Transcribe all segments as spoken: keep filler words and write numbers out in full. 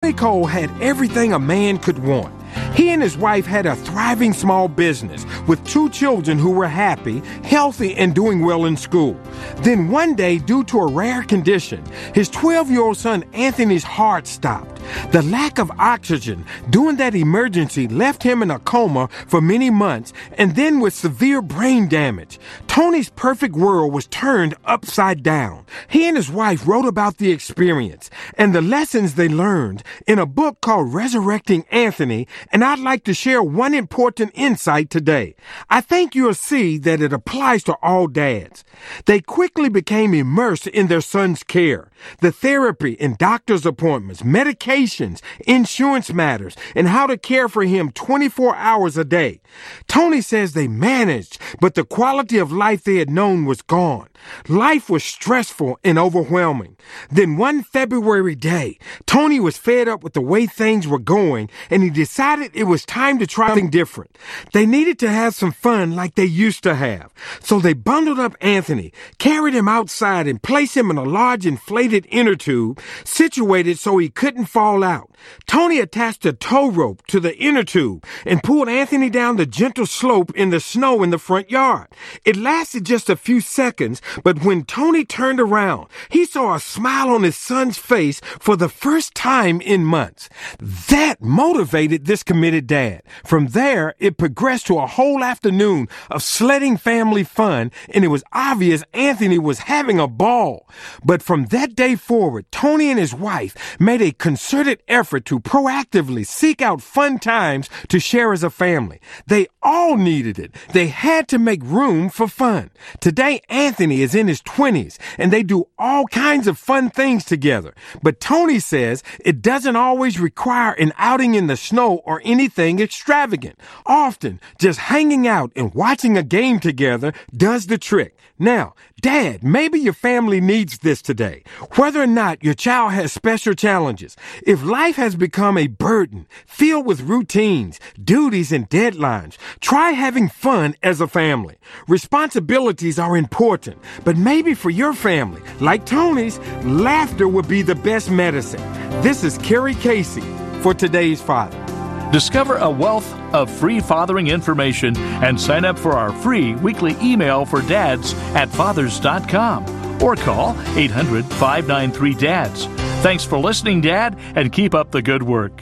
Cole had everything a man could want. He and his wife had a thriving small business with two children who were happy, healthy, and doing well in school. Then one day, due to a rare condition, his twelve-year-old son Anthony's heart stopped. The lack of oxygen during that emergency left him in a coma for many months and then with severe brain damage. Tony's perfect world was turned upside down. He and his wife wrote about the experience and the lessons they learned in a book called Resurrecting Anthony, and I'd like to share one important insight today. I think you'll see that it applies to all dads. They quickly became immersed in their son's care. The therapy and doctor's appointments, medications, insurance matters, and how to care for him twenty-four hours a day. Tony says they managed, but the quality of life they had known was gone. Life was stressful and overwhelming. Then one February day, Tony was fed up with the way things were going, and he decided it was time to try something different. They needed to have some fun like they used to have. So they bundled up Anthony, carried him outside, and placed him in a large inflated inner tube situated so he couldn't fall out. Tony attached a tow rope to the inner tube and pulled Anthony down the gentle slope in the snow in the front yard. It lasted just a few seconds, but when Tony turned around, he saw a smile on his son's face for the first time in months. That motivated this committed dad. From there, it progressed to a whole afternoon of sledding family fun, and it was obvious Anthony was having a ball. But from that day forward, Tony and his wife made a concerted effort to proactively seek out fun times to share as a family. They all needed it. They had to make room for fun. Today, Anthony is in his twenties, and they do all kinds of fun things together. But Tony says it doesn't always require an outing in the snow or anything extravagant. Often, just hanging out and watching a game together does the trick. Now, Dad, maybe your family needs this today. Whether or not your child has special challenges, if life has become a burden filled with routines, duties, and deadlines, try having fun as a family. Responsibilities are important, but maybe for your family, like Tony's, laughter would be the best medicine. This is Kerry Casey for Today's Father. Discover a wealth of free fathering information and sign up for our free weekly email for dads at fathers dot com or call eight hundred, five nine three, D A D S. Thanks for listening, Dad, and keep up the good work.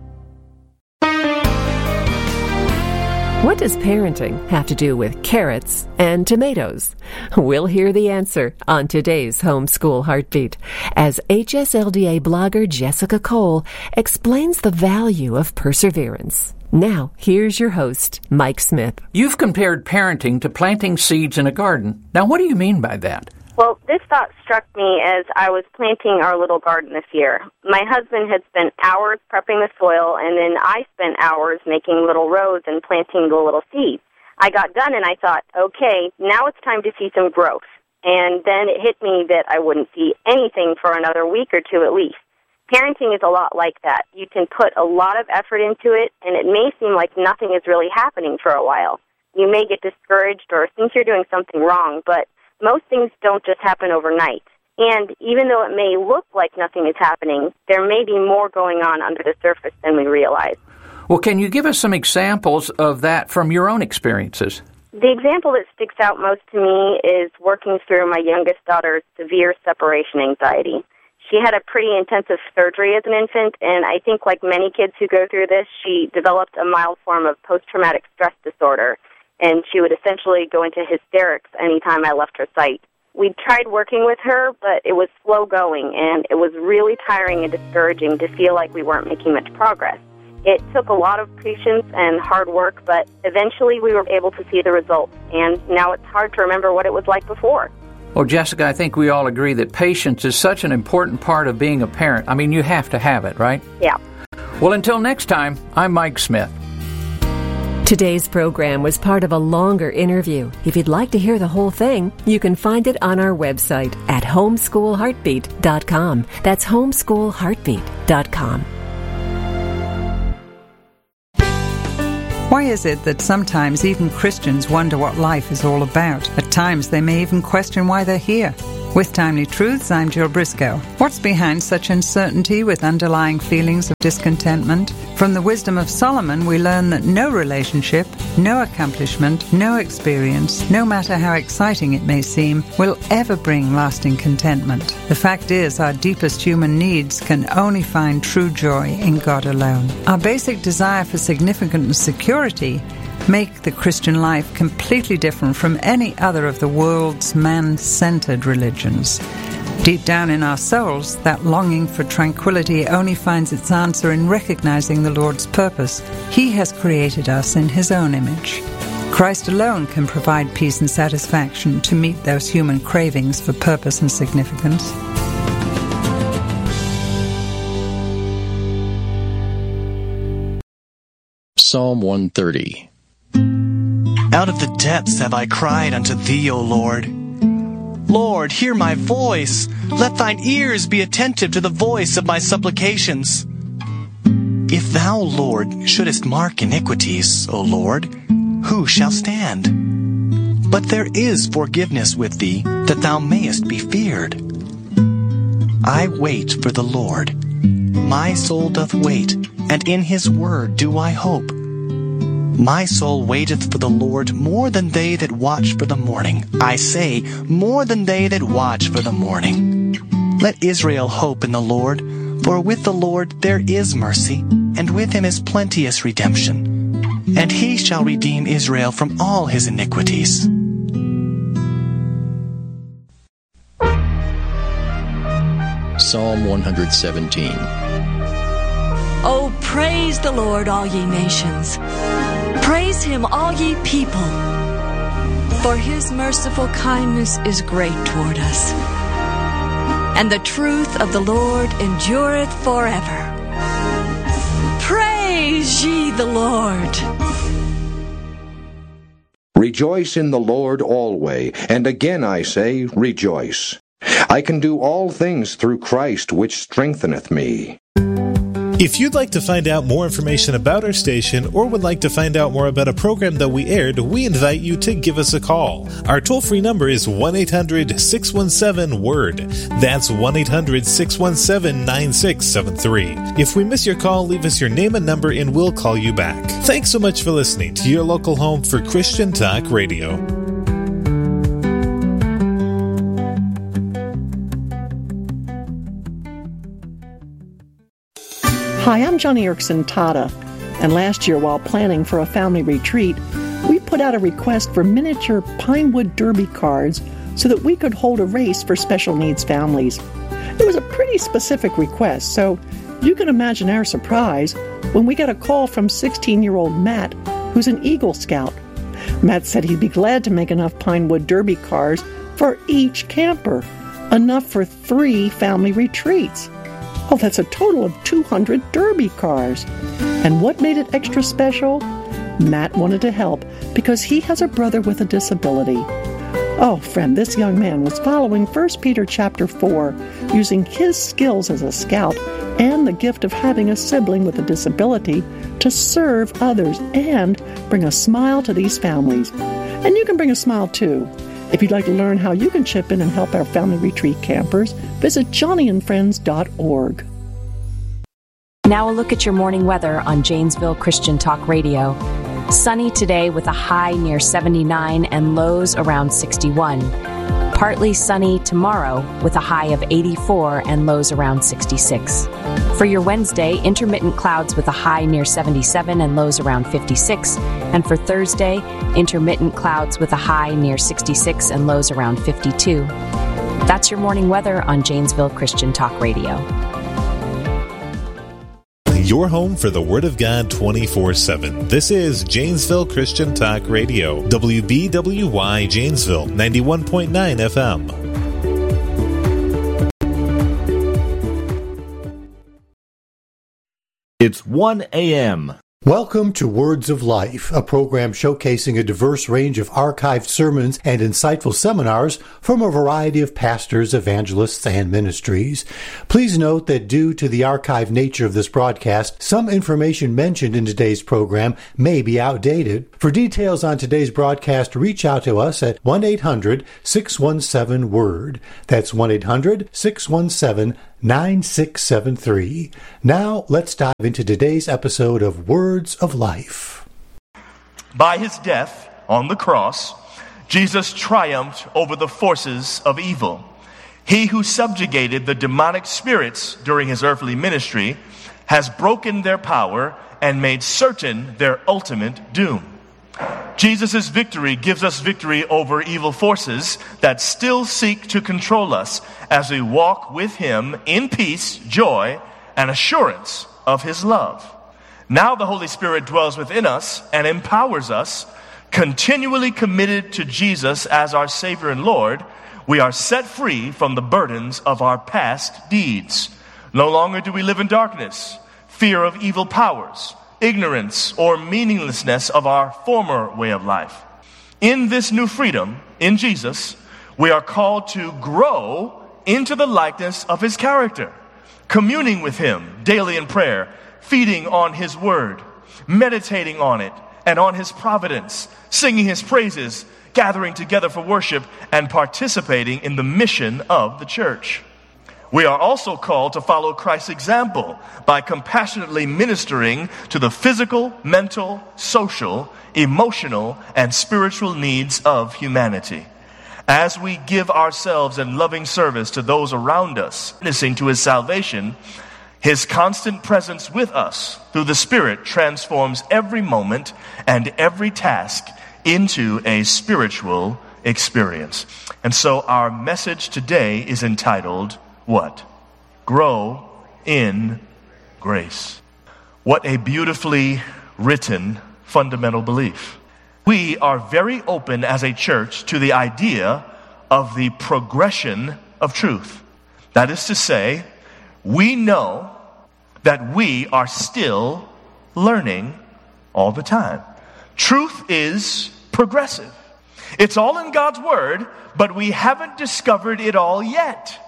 What does parenting have to do with carrots and tomatoes? We'll hear the answer on today's Homeschool Heartbeat as H S L D A blogger Jessica Cole explains the value of perseverance. Now, here's your host, Mike Smith. You've compared parenting to planting seeds in a garden. Now, what do you mean by that? Well, this thought struck me as I was planting our little garden this year. My husband had spent hours prepping the soil, and then I spent hours making little rows and planting the little seeds. I got done, and I thought, okay, now it's time to see some growth. And then it hit me that I wouldn't see anything for another week or two at least. Parenting is a lot like that. You can put a lot of effort into it, and it may seem like nothing is really happening for a while. You may get discouraged or think you're doing something wrong, but most things don't just happen overnight. And even though it may look like nothing is happening, there may be more going on under the surface than we realize. Well, can you give us some examples of that from your own experiences? The example that sticks out most to me is working through my youngest daughter's severe separation anxiety. She had a pretty intensive surgery as an infant, and I think like many kids who go through this, she developed a mild form of post-traumatic stress disorder, and she would essentially go into hysterics anytime I left her sight. We tried working with her, but it was slow going, and it was really tiring and discouraging to feel like we weren't making much progress. It took a lot of patience and hard work, but eventually we were able to see the results, and now it's hard to remember what it was like before. Well, Jessica, I think we all agree that patience is such an important part of being a parent. I mean, you have to have it, right? Yeah. Well, until next time, I'm Mike Smith. Today's program was part of a longer interview. If you'd like to hear the whole thing, you can find it on our website at homeschool heartbeat dot com. That's homeschool heartbeat dot com. Why is it that sometimes even Christians wonder what life is all about? At times they may even question why they're here. With Timely Truths, I'm Jill Briscoe. What's behind such uncertainty with underlying feelings of discontentment? From the wisdom of Solomon, we learn that no relationship, no accomplishment, no experience, no matter how exciting it may seem, will ever bring lasting contentment. The fact is, our deepest human needs can only find true joy in God alone. Our basic desire for significance and security make the Christian life completely different from any other of the world's man-centered religions. Deep down in our souls, that longing for tranquility only finds its answer in recognizing the Lord's purpose. He has created us in His own image. Christ alone can provide peace and satisfaction to meet those human cravings for purpose and significance. Psalm one thirty. Out of the depths have I cried unto Thee, O Lord. Lord, hear my voice. Let Thine ears be attentive to the voice of my supplications. If Thou, Lord, shouldest mark iniquities, O Lord, who shall stand? But there is forgiveness with Thee, that Thou mayest be feared. I wait for the Lord. My soul doth wait, and in His word do I hope. My soul waiteth for the Lord more than they that watch for the morning. I say, more than they that watch for the morning. Let Israel hope in the Lord, for with the Lord there is mercy, and with Him is plenteous redemption. And He shall redeem Israel from all his iniquities. Psalm one seventeen. Oh, praise the Lord, all ye nations. Praise Him, all ye people. For His merciful kindness is great toward us, and the truth of the Lord endureth forever. Praise ye the Lord. Rejoice in the Lord always, and again I say, rejoice. I can do all things through Christ which strengtheneth me. If you'd like to find out more information about our station or would like to find out more about a program that we aired, we invite you to give us a call. Our toll-free number is one eight hundred six one seven word. That's one eight hundred six one seven nine six seven three. If we miss your call, leave us your name and number and we'll call you back. Thanks so much for listening to your local home for Christian Talk Radio. Hi, I'm Johnny Erickson Tata, and last year while planning for a family retreat, we put out a request for miniature Pinewood Derby cards so that we could hold a race for special needs families. It was a pretty specific request, so you can imagine our surprise when we got a call from sixteen-year-old Matt, who's an Eagle Scout. Matt said he'd be glad to make enough Pinewood Derby cards for each camper, enough for three family retreats. Oh, that's a total of two hundred Derby cars. And what made it extra special? Matt wanted to help because he has a brother with a disability. Oh, friend, this young man was following First Peter chapter four, using his skills as a scout and the gift of having a sibling with a disability to serve others and bring a smile to these families. And you can bring a smile too. If you'd like to learn how you can chip in and help our family retreat campers, visit johnny and friends dot org. Now a look at your morning weather on Janesville Christian Talk Radio. Sunny today with a high near seventy-nine and lows around sixty-one. Partly sunny tomorrow with a high of eighty-four and lows around sixty-six. For your Wednesday, intermittent clouds with a high near seventy-seven and lows around fifty-six. And for Thursday, intermittent clouds with a high near sixty-six and lows around fifty-two. That's your morning weather on Janesville Christian Talk Radio. Your home for the Word of God twenty-four seven. This is Janesville Christian Talk Radio, W B W Y Janesville, ninety-one point nine F M. It's one a.m. Welcome to Words of Life, a program showcasing a diverse range of archived sermons and insightful seminars from a variety of pastors, evangelists, and ministries. Please note that due to the archived nature of this broadcast, some information mentioned in today's program may be outdated. For details on today's broadcast, reach out to us at one eight hundred six one seven word. That's one eight hundred six one seven nine six seven three. Now, let's dive into today's episode of Words of Life. By his death on the cross, Jesus triumphed over the forces of evil. He who subjugated the demonic spirits during his earthly ministry has broken their power and made certain their ultimate doom. Jesus' victory gives us victory over evil forces that still seek to control us as we walk with him in peace, joy, and assurance of his love. Now the Holy Spirit dwells within us and empowers us. Continually committed to Jesus as our Savior and Lord, we are set free from the burdens of our past deeds. No longer do we live in darkness, fear of evil powers, ignorance or meaninglessness of our former way of life. In this new freedom, in Jesus, we are called to grow into the likeness of his character, communing with him daily in prayer, feeding on his word, meditating on it and on his providence, singing his praises, gathering together for worship, and participating in the mission of the church. We are also called to follow Christ's example by compassionately ministering to the physical, mental, social, emotional, and spiritual needs of humanity. As we give ourselves in loving service to those around us, witnessing to his salvation, his constant presence with us through the Spirit transforms every moment and every task into a spiritual experience. And so our message today is entitled, what? Grow in grace. What a beautifully written fundamental belief. We are very open as a church to the idea of the progression of truth. That is to say, we know that we are still learning all the time. Truth is progressive. It's all in God's Word, but we haven't discovered it all yet.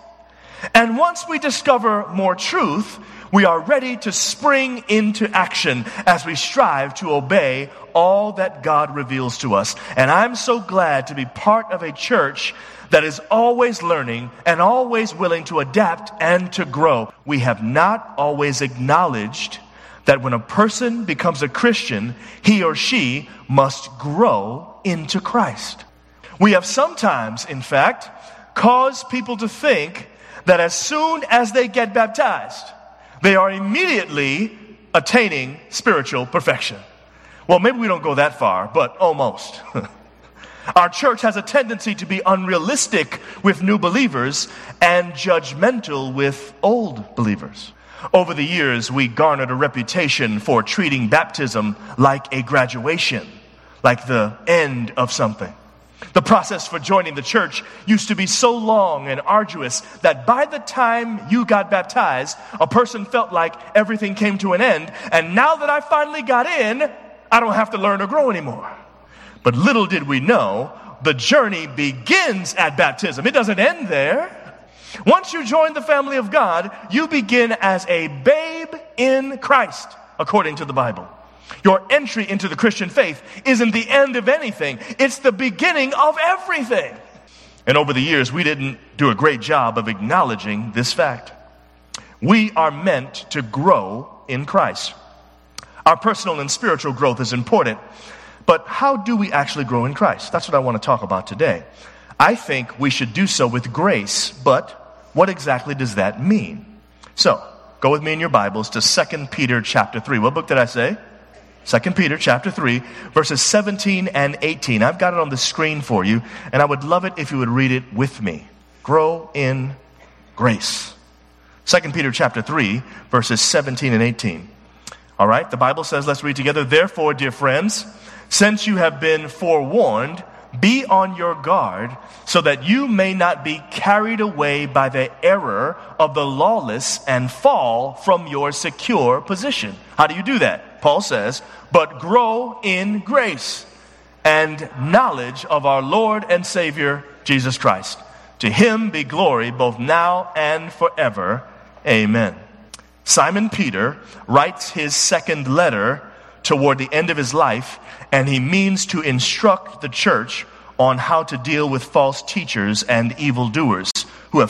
And once we discover more truth, we are ready to spring into action as we strive to obey all that God reveals to us. And I'm so glad to be part of a church that is always learning and always willing to adapt and to grow. We have not always acknowledged that when a person becomes a Christian, he or she must grow into Christ. We have sometimes, in fact, caused people to think that as soon as they get baptized, they are immediately attaining spiritual perfection. Well, maybe we don't go that far, but almost. Our church has a tendency to be unrealistic with new believers and judgmental with old believers. Over the years, we garnered a reputation for treating baptism like a graduation, like the end of something. The process for joining the church used to be so long and arduous that by the time you got baptized, a person felt like everything came to an end. And now that I finally got in, I don't have to learn or grow anymore. But little did we know, the journey begins at baptism. It doesn't end there. Once you join the family of God, you begin as a babe in Christ, according to the Bible. Your entry into the Christian faith isn't the end of anything. It's the beginning of everything. And over the years, we didn't do a great job of acknowledging this fact. We are meant to grow in Christ. Our personal and spiritual growth is important. But how do we actually grow in Christ? That's what I want to talk about today. I think we should do so with grace, but what exactly does that mean? So, go with me in your Bibles to Second Peter chapter three. What book did I say? Second Peter chapter three, verses seventeen and eighteen. I've got it on the screen for you, and I would love it if you would read it with me. Grow in grace. Second Peter chapter three, verses seventeen and eighteen. All right, the Bible says, let's read together. Therefore, dear friends, since you have been forewarned Be on your guard so that you may not be carried away by the error of the lawless and fall from your secure position. How do you do that? Paul says, but grow in grace and knowledge of our Lord and Savior, Jesus Christ. To him be glory both now and forever. Amen. Simon Peter writes his second letter toward the end of his life, and he means to instruct the church on how to deal with false teachers and evildoers.